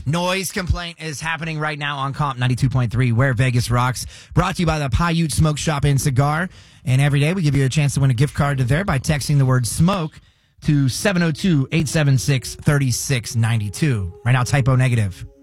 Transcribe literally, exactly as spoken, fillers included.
Noise complaint is happening right now on Comp ninety-two point three, where Vegas rocks. Brought to you by the Paiute Smoke Shop and Cigar. And every day we give you a chance to win a gift card to there by texting the word smoke to seven oh two, eight seven six, three six nine two. Right now, typo negative.